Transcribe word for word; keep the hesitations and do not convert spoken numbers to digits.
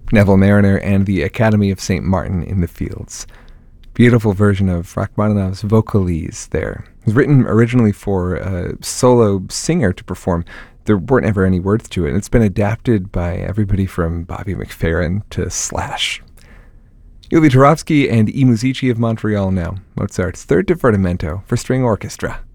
Neville Mariner and the Academy of Saint Martin in the Fields. Beautiful version of Rachmaninoff's Vocalise there. It was written originally for a solo singer to perform. There weren't ever any words to it, and it's been adapted by everybody from Bobby McFerrin to Slash. Ilya Turovsky and I Musici of Montreal now. Mozart's Third Divertimento for String Orchestra.